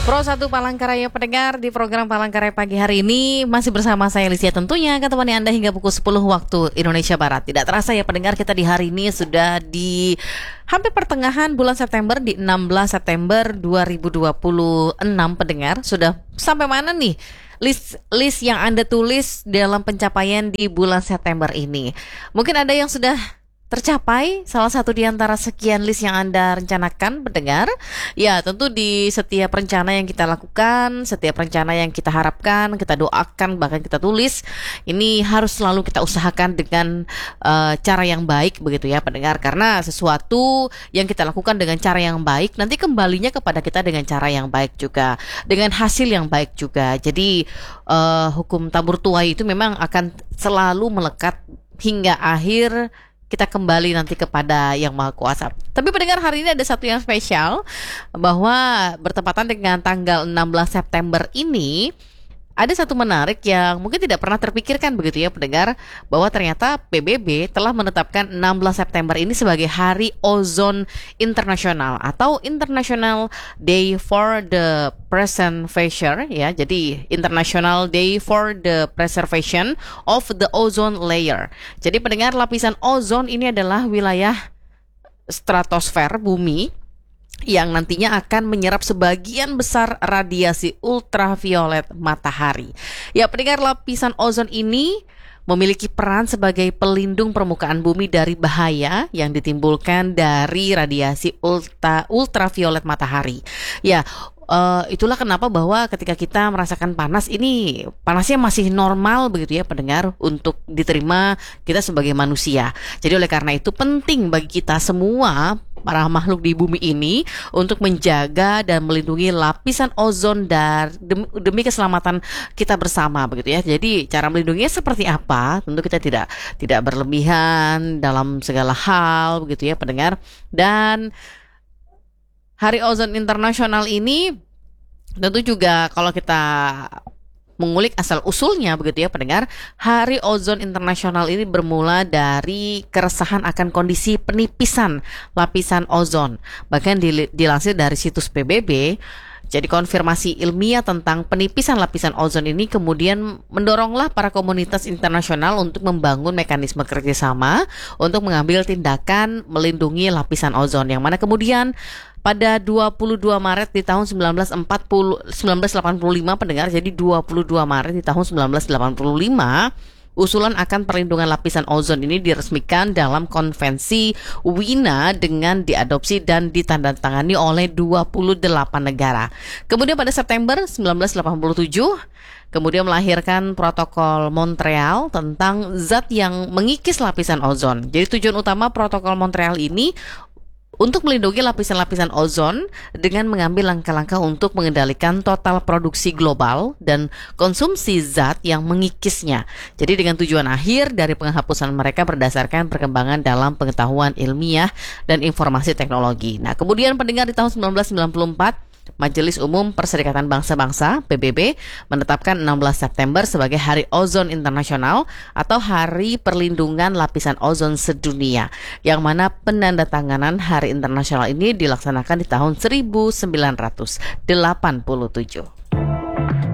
Pro 1 Palangkaraya pendengar, di program Palangkaraya pagi hari ini masih bersama saya Lysia, tentunya akan temani Anda hingga pukul 10 waktu Indonesia Barat. Tidak terasa ya pendengar, kita di hari ini sudah di hampir pertengahan bulan September, di 16 September 2026 pendengar. Sudah sampai mana nih list yang Anda tulis dalam pencapaian di bulan September ini? Mungkin ada yang sudah tercapai salah satu di antara sekian list yang Anda rencanakan pendengar. Ya, tentu di setiap rencana yang kita lakukan, setiap rencana yang kita harapkan, kita doakan, bahkan kita tulis, ini harus selalu kita usahakan dengan cara yang baik begitu ya pendengar. Karena sesuatu yang kita lakukan dengan cara yang baik, nanti kembalinya kepada kita dengan cara yang baik juga, dengan hasil yang baik juga. Jadi hukum tabur tuai itu memang akan selalu melekat hingga akhir kita kembali nanti kepada Yang Maha Kuasa. Tapi pendengar, hari ini ada satu yang spesial, bahwa bertepatan dengan tanggal 16 September ini ada satu menarik yang mungkin tidak pernah terpikirkan begitu ya pendengar, bahwa ternyata PBB telah menetapkan 16 September ini sebagai Hari Ozon Internasional atau International Day for the Preservation ya. Jadi International Day for the Preservation of the Ozone Layer. Jadi pendengar, lapisan ozon ini adalah wilayah stratosfer bumi yang nantinya akan menyerap sebagian besar radiasi ultraviolet matahari. Ya pendengar, lapisan ozon ini memiliki peran sebagai pelindung permukaan bumi dari bahaya yang ditimbulkan dari radiasi ultraviolet matahari. Ya, itulah kenapa bahwa ketika kita merasakan panas, ini panasnya masih normal begitu ya pendengar untuk diterima kita sebagai manusia. Jadi oleh karena itu penting bagi kita semua, para makhluk di bumi ini, untuk menjaga dan melindungi lapisan ozon demi keselamatan kita bersama begitu ya. Jadi cara melindunginya seperti apa? Tentu kita tidak berlebihan dalam segala hal begitu ya pendengar. Dan Hari Ozon Internasional ini tentu juga kalau kita mengulik asal usulnya begitu ya pendengar, Hari Ozon Internasional ini bermula dari keresahan akan kondisi penipisan lapisan ozon. Bahkan dilansir dari situs PBB, jadi konfirmasi ilmiah tentang penipisan lapisan ozon ini kemudian mendoronglah para komunitas internasional untuk membangun mekanisme kerjasama untuk mengambil tindakan melindungi lapisan ozon, yang mana kemudian pada 22 Maret di tahun 1985 pendengar, jadi 22 Maret di tahun 1985 usulan akan perlindungan lapisan ozon ini diresmikan dalam konvensi Wina dengan diadopsi dan ditandatangani oleh 28 negara. Kemudian pada September 1987 kemudian melahirkan protokol Montreal tentang zat yang mengikis lapisan ozon. Jadi tujuan utama protokol Montreal ini untuk melindungi lapisan-lapisan ozon dengan mengambil langkah-langkah untuk mengendalikan total produksi global dan konsumsi zat yang mengikisnya. Jadi dengan tujuan akhir dari penghapusan mereka berdasarkan perkembangan dalam pengetahuan ilmiah dan informasi teknologi. Nah, kemudian pendengar, di tahun 1994 Majelis Umum Perserikatan Bangsa-Bangsa PBB menetapkan 16 September sebagai Hari Ozon Internasional atau Hari Perlindungan Lapisan Ozon Sedunia, yang mana penandatanganan Hari Internasional ini dilaksanakan di tahun 1987.